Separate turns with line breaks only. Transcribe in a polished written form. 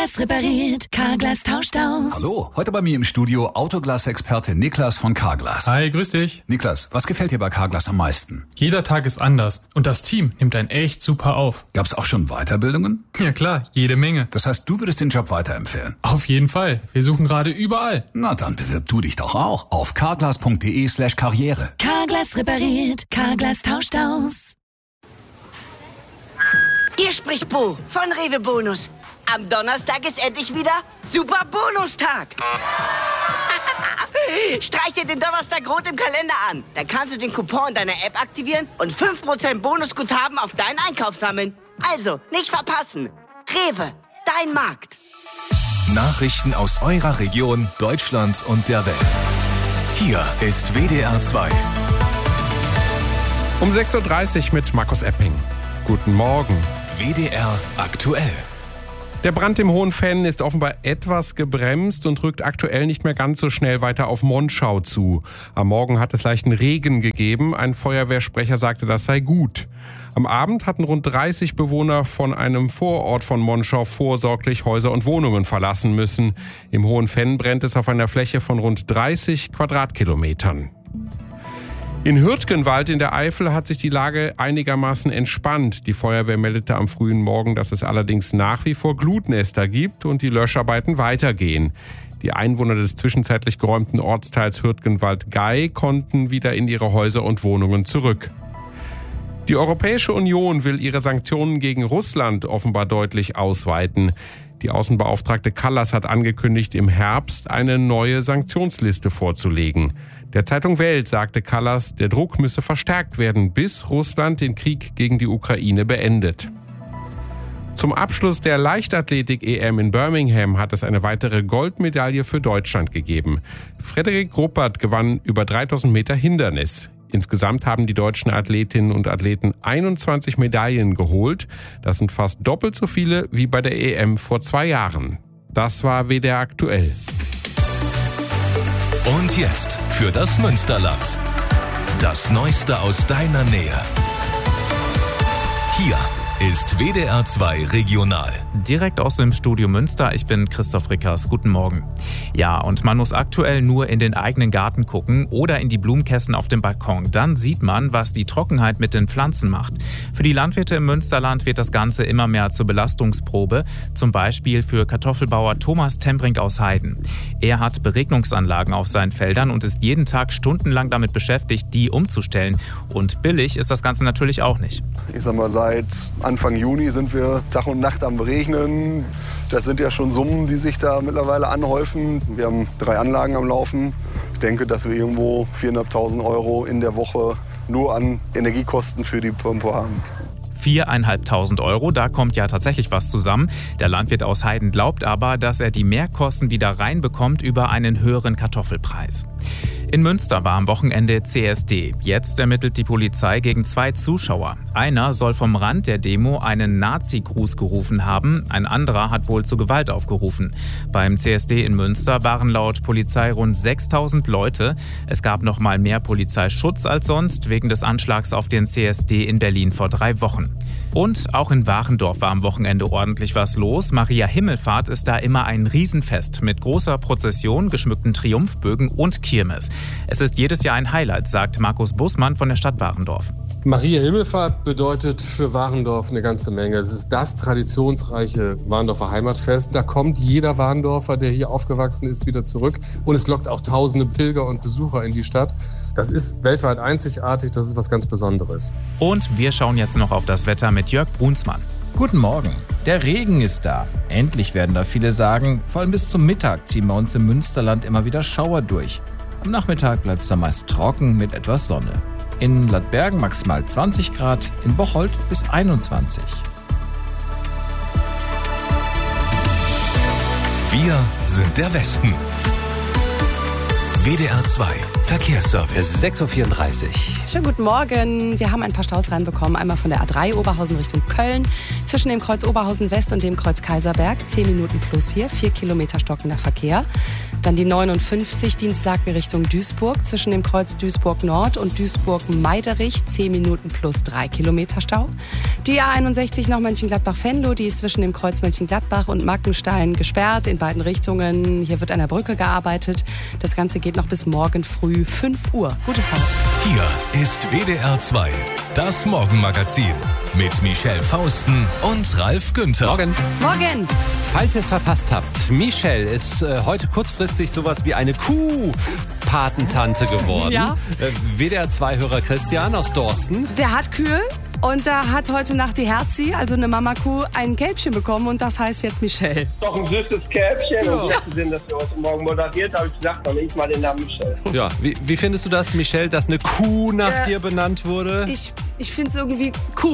Carglass repariert, Carglass tauscht aus.
Hallo, heute bei mir im Studio Autoglas-Experte Niklas von Carglass.
Hi, grüß dich.
Niklas, was gefällt dir bei Carglass am meisten?
Jeder Tag ist anders und das Team nimmt einen echt super auf.
Gab's auch schon Weiterbildungen?
Ja klar, jede Menge.
Das heißt, du würdest den Job weiterempfehlen?
Auf jeden Fall. Wir suchen gerade überall.
Na, dann bewirb du dich doch auch auf carglass.de/karriere.
Carglass repariert, Carglass tauscht aus.
Hier spricht Bo von Rewe Bonus. Am Donnerstag ist endlich wieder Super Bonustag. Streich dir den Donnerstag rot im Kalender an. Dann kannst du den Coupon in deiner App aktivieren und 5% Bonusguthaben auf deinen Einkauf sammeln. Also, nicht verpassen. Rewe, dein Markt.
Nachrichten aus eurer Region, Deutschland und der Welt. Hier ist WDR 2.
Um 6.30 Uhr mit Markus Epping. Guten Morgen.
WDR aktuell.
Der Brand im Hohenfenn ist offenbar etwas gebremst und rückt aktuell nicht mehr ganz so schnell weiter auf Monschau zu. Am Morgen hat es leichten Regen gegeben. Ein Feuerwehrsprecher sagte, das sei gut. Am Abend hatten rund 30 Bewohner von einem Vorort von Monschau vorsorglich Häuser und Wohnungen verlassen müssen. Im Hohenfenn brennt es auf einer Fläche von rund 30 Quadratkilometern. In Hürtgenwald in der Eifel hat sich die Lage einigermaßen entspannt. Die Feuerwehr meldete am frühen Morgen, dass es allerdings nach wie vor Glutnester gibt und die Löscharbeiten weitergehen. Die Einwohner des zwischenzeitlich geräumten Ortsteils Hürtgenwald-Gei konnten wieder in ihre Häuser und Wohnungen zurück. Die Europäische Union will ihre Sanktionen gegen Russland offenbar deutlich ausweiten. Die Außenbeauftragte Kallas hat angekündigt, im Herbst eine neue Sanktionsliste vorzulegen. Der Zeitung Welt sagte Kallas, der Druck müsse verstärkt werden, bis Russland den Krieg gegen die Ukraine beendet. Zum Abschluss der Leichtathletik-EM in Birmingham hat es eine weitere Goldmedaille für Deutschland gegeben. Frederik Ruppert gewann über 3000 Meter Hindernis. Insgesamt haben die deutschen Athletinnen und Athleten 21 Medaillen geholt. Das sind fast doppelt so viele wie bei der EM vor 2 Jahren. Das war WDR aktuell.
Und jetzt für das Münsterland. Das Neueste aus deiner Nähe. Hier ist WDR 2 Regional.
Direkt aus dem Studio Münster, ich bin Christoph Rickers. Guten Morgen. Ja, und man muss aktuell nur in den eigenen Garten gucken oder in die Blumenkästen auf dem Balkon. Dann sieht man, was die Trockenheit mit den Pflanzen macht. Für die Landwirte im Münsterland wird das Ganze immer mehr zur Belastungsprobe. Zum Beispiel für Kartoffelbauer Thomas Tembrink aus Heiden. Er hat Beregnungsanlagen auf seinen Feldern und ist jeden Tag stundenlang damit beschäftigt, die umzustellen. Und billig ist das Ganze natürlich auch nicht.
Ich sag mal, seit Anfang Juni sind wir Tag und Nacht am Regnen. Das sind ja schon Summen, die sich da mittlerweile anhäufen. Wir haben 3 Anlagen am Laufen. Ich denke, dass wir irgendwo 4.500 € in der Woche nur an Energiekosten für die Pumpe haben.
4.500 €, da kommt ja tatsächlich was zusammen. Der Landwirt aus Heiden glaubt aber, dass er die Mehrkosten wieder reinbekommt über einen höheren Kartoffelpreis. In Münster war am Wochenende CSD. Jetzt ermittelt die Polizei gegen 2 Zuschauer. Einer soll vom Rand der Demo einen Nazi-Gruß gerufen haben. Ein anderer hat wohl zu Gewalt aufgerufen. Beim CSD in Münster waren laut Polizei rund 6.000 Leute. Es gab noch mal mehr Polizeischutz als sonst wegen des Anschlags auf den CSD in Berlin vor 3 Wochen. Und auch in Warendorf war am Wochenende ordentlich was los. Maria Himmelfahrt ist da immer ein Riesenfest mit großer Prozession, geschmückten Triumphbögen und Kirmes. Es ist jedes Jahr ein Highlight, sagt Markus Bussmann von der Stadt Warendorf.
Maria Himmelfahrt bedeutet für Warendorf eine ganze Menge. Es ist das traditionsreiche Warendorfer Heimatfest. Da kommt jeder Warendorfer, der hier aufgewachsen ist, wieder zurück. Und es lockt auch tausende Pilger und Besucher in die Stadt. Das ist weltweit einzigartig, das ist was ganz Besonderes.
Und wir schauen jetzt noch auf das Wetter mit Jörg Brunsmann.
Guten Morgen. Der Regen ist da. Endlich werden da viele sagen. Vor allem bis zum Mittag ziehen bei uns im Münsterland immer wieder Schauer durch. Am Nachmittag bleibt es dann meist trocken mit etwas Sonne. In Ladbergen maximal 20 Grad, in Bocholt bis 21.
Wir sind der Westen. WDR 2 Verkehrsservice.
Es ist 6.34 Uhr.
Schönen guten Morgen. Wir haben ein paar Staus reinbekommen. Einmal von der A3 Oberhausen Richtung Köln. Zwischen dem Kreuz Oberhausen West und dem Kreuz Kaiserberg. 10 Minuten plus hier. 4 Kilometer stockender Verkehr. Dann die 59 Dienstlaken Richtung Duisburg zwischen dem Kreuz Duisburg Nord und Duisburg-Meiderich 10 Minuten plus 3 Kilometer Stau. Die A61 nach Mönchengladbach-Venlo, die ist zwischen dem Kreuz Mönchengladbach und Mackenstein gesperrt in beiden Richtungen. Hier wird an der Brücke gearbeitet. Das Ganze geht noch bis morgen früh 5 Uhr. Gute Fahrt.
Hier ist WDR 2, das Morgenmagazin mit Michelle Fausten und Ralf Günther.
Morgen.
Morgen.
Falls ihr es verpasst habt, Michelle ist heute kurzfristig sowas wie eine Kuh-Patentante geworden.
Ja.
WDR 2-Hörer Christian aus Dorsten.
Der hat Kühe. Und da hat heute Nacht die Herzi, also eine Mama-Kuh, ein Kälbchen bekommen und das heißt jetzt Michelle.
Doch ein süßes Kälbchen. Ja. Und jetzt sind, dass wir heute Morgen moderiert, habe ich gesagt, dann nehme ich mal den Namen Michelle.
Ja, wie findest du das, Michelle, dass eine Kuh nach dir benannt wurde?
Ich finde es irgendwie cool.